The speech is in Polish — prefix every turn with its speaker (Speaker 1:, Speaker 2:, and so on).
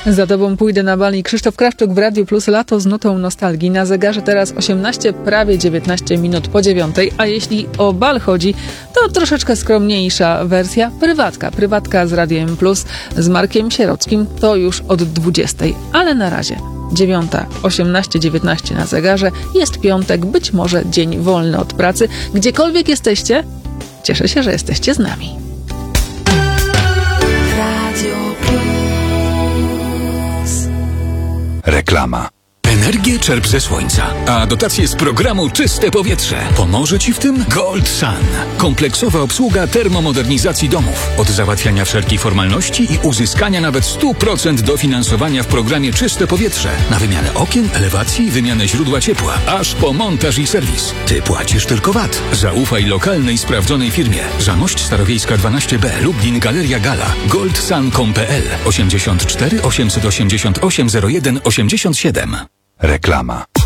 Speaker 1: Za tobą pójdę na bal i Krzysztof Krawczyk w Radiu Plus, lato z nutą nostalgii. Na zegarze teraz 18, prawie 19 minut po 9, a jeśli o bal chodzi, to troszeczkę skromniejsza wersja prywatka z Radiem Plus z Markiem Sierockim, to już od 20, ale na razie 9, 18, 19 na zegarze, jest piątek, być może dzień wolny od pracy. Gdziekolwiek jesteście, cieszę się, że jesteście z nami.
Speaker 2: Reklama.
Speaker 3: Energię czerp ze słońca, a dotacje z programu Czyste Powietrze. Pomoże Ci w tym Gold Sun. Kompleksowa obsługa termomodernizacji domów. Od załatwiania wszelkich formalności i uzyskania nawet 100% dofinansowania w programie Czyste Powietrze. Na wymianę okien, elewacji, wymianę źródła ciepła, aż po montaż i serwis. Ty płacisz tylko VAT. Zaufaj lokalnej, sprawdzonej firmie. Zamość Starowiejska 12B, Lublin, Galeria Gala. goldsun.pl 84 888 01 87.
Speaker 2: Reklama.